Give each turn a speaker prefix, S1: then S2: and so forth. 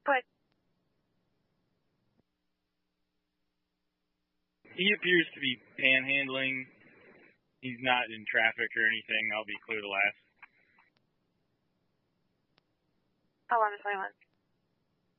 S1: But
S2: he appears to be panhandling. He's not in traffic or anything. I'll be clear to last.
S1: 11:21.